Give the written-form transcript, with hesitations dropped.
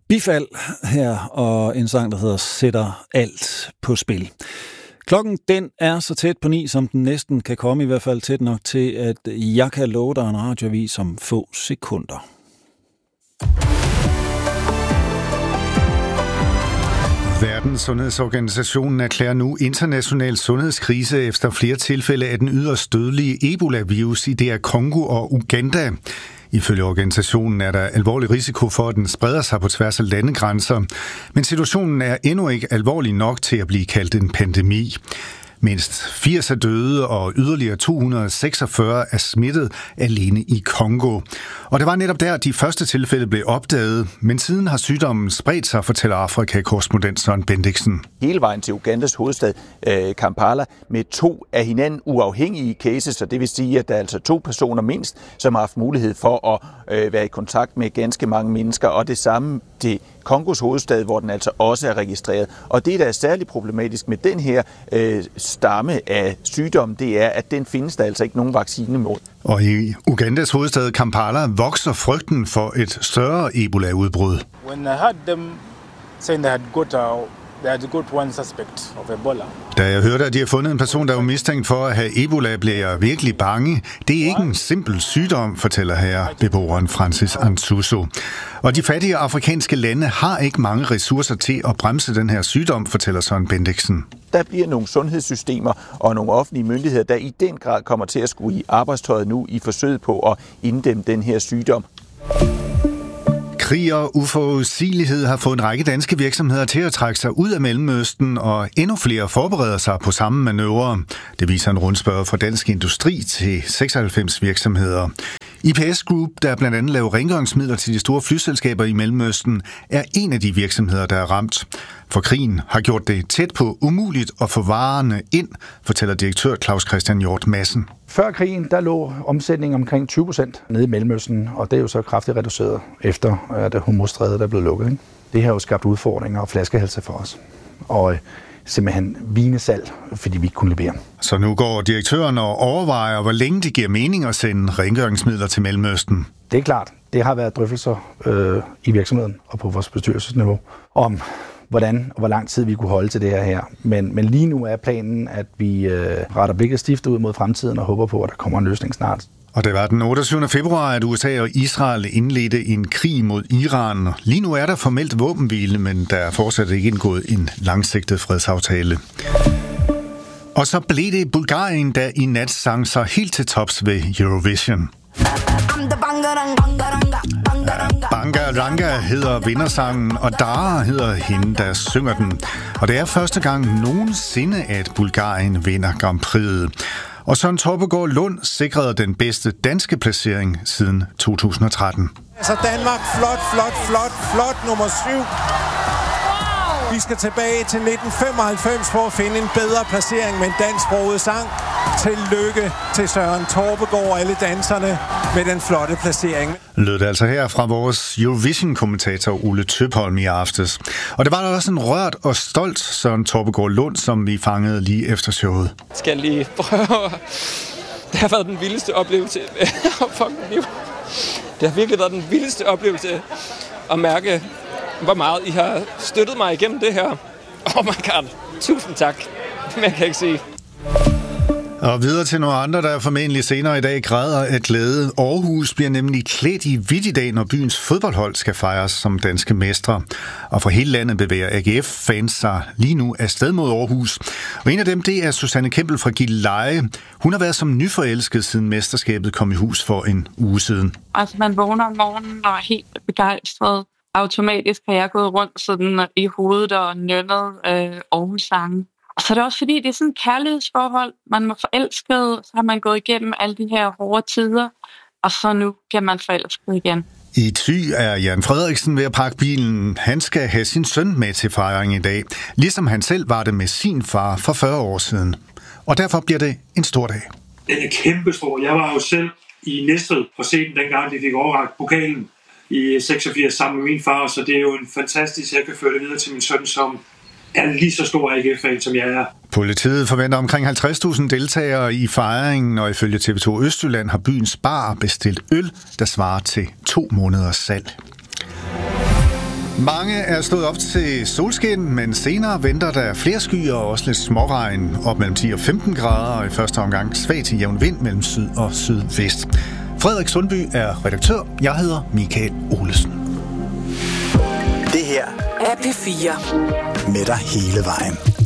Bifald her, og en sang, der hedder Sætter alt på spil. Klokken, den er så tæt på 9, som den næsten kan komme, i hvert fald tæt nok til, at jeg kan love dig en radioavis om få sekunder. Verdenssundhedsorganisationen erklærer nu international sundhedskrise efter flere tilfælde af den yderst dødelige Ebola-virus i DR Congo og Uganda. Ifølge organisationen er der alvorlig risiko for, at den spreder sig på tværs af landegrænser, men situationen er endnu ikke alvorlig nok til at blive kaldt en pandemi. Mindst 80 er døde, og yderligere 246 er smittet alene i Kongo. Og det var netop der, de første tilfælde blev opdaget, men siden har sygdommen spredt sig, fortæller Afrika-korrespondent Søren Bendiksen. Hele vejen til Ugandas hovedstad Kampala med 2 af hinanden uafhængige cases, og det vil sige, at der er altså 2 personer mindst, som har haft mulighed for at være i kontakt med ganske mange mennesker, og det samme til Kongos hovedstad, hvor den altså også er registreret. Og det, der er særligt problematisk med den her stamme af sygdommen, det er, at den findes der altså ikke nogen vaccine mod. Og i Ugandas hovedstad Kampala vokser frygten for et større Ebola-udbrud. When I heard them saying they had got one suspect of Ebola. Da jeg hørte, at de har fundet en person, der var mistænkt for at have Ebola, blev jeg virkelig bange. Det er ikke en simpel sygdom, fortæller her beboeren Francis Ansuso. Og de fattige afrikanske lande har ikke mange ressourcer til at bremse den her sygdom, fortæller Søren Bendiksen. Der bliver nogle sundhedssystemer og nogle offentlige myndigheder, der i den grad kommer til at skulle i arbejdstøjet nu i forsøget på at inddæmme den her sygdom. Krig og uforudsigelighed har fået en række danske virksomheder til at trække sig ud af Mellemøsten, og endnu flere forbereder sig på samme manøvre. Det viser en rundspørge fra Dansk Industri til 96 virksomheder. IPS Group, der blandt andet laver rengøringsmidler til de store flyselskaber i Mellemøsten, er en af de virksomheder, der er ramt. For krigen har gjort det tæt på umuligt at få varerne ind, fortæller direktør Claus Christian Hjort Madsen. Før krigen, der lå omsætningen omkring 20% nede i Mellemøsten, og det er jo så kraftigt reduceret efter, at Hormuzstrædet er blevet lukket. Ikke? Det har jo skabt udfordringer og flaskehalse for os. Og simpelthen vinesalg, fordi vi ikke kunne levere. Så nu går direktøren og overvejer, hvor længe det giver mening at sende rengøringsmidler til Mellemøsten. Det er klart. Det har været drøftelser i virksomheden og på vores bestyrelsesniveau om, hvordan og hvor lang tid vi kunne holde til det her. Men lige nu er planen, at vi retter blikket stift ud mod fremtiden og håber på, at der kommer en løsning snart. Og det var den 28. februar, at USA og Israel indledte en krig mod Iran. Lige nu er der formelt våbenhvile, men der er fortsat ikke indgået en langsigtet fredsaftale. Og så blev det Bulgarien, der i nat sang sig helt til tops ved Eurovision. Banga Ranga hedder vindersangen, og Dara hedder hende, der synger den. Og det er første gang nogensinde, at Bulgarien vinder Grand Prix'et. Og Søren Torpegaard Lund sikrede den bedste danske placering siden 2013. Altså Danmark, flot, nummer 7. Vi skal tilbage til 1995 for at finde en bedre placering med en dansksproget sang. Tillykke til Søren Torpegaard og alle danserne med den flotte placering. Lød det altså her fra vores Eurovision-kommentator Ole Tøpholm i aftes. Og det var der også en rørt og stolt Søren Torpegaard Lund, som vi fangede lige efter showet. Skal lige prøve. Det har været den vildeste oplevelse. Det har virkelig været den vildeste oplevelse at mærke, hvor meget I har støttet mig igennem det her. Oh my god, tusind tak. Mere kan jeg ikke sige. Og videre til nogle andre, der formentlig senere i dag græder af glæde. Aarhus bliver nemlig klædt i hvidt i dag, når byens fodboldhold skal fejres som danske mestre. Og fra hele landet bevæger AGF-fans sig lige nu afsted mod Aarhus. Og en af dem, det er Susanne Kempel fra Gilleleje. Hun har været som nyforelsket, siden mesterskabet kom i hus for en uge siden. Altså, man vågner om morgenen og er helt begejstret. Automatisk har jeg gået rundt sådan i hovedet og nynnet Aarhus-sange. Og så er det også fordi, det er sådan et kærlighedsforhold. Man var forelsket, så har man gået igennem alle de her hårde tider, og så nu bliver man forelsket igen. I Thy er Jan Frederiksen ved at pakke bilen. Han skal have sin søn med til fejring i dag, ligesom han selv var det med sin far for 40 år siden. Og derfor bliver det en stor dag. Den er kæmpestor. Jeg var jo selv i Næstved på scenen, dengang de fik overrakt pokalen i 86 sammen med min far, så det er jo en fantastisk, jeg kan føre det videre til min søn, som er lige så stor AGF-fan, som jeg er. Politiet forventer omkring 50.000 deltagere i fejringen, og ifølge TV2 Østjylland har byens bar bestilt øl, der svarer til 2 måneders salg. Mange er stået op til solskin, men senere venter der flere skyer og også lidt småregn op mellem 10 og 15 grader, og i første omgang svag til jævn vind mellem syd og sydvest. Frederik Sundby er redaktør. Jeg hedder Michael Olesen. Det her er P4. Med dig hele vejen.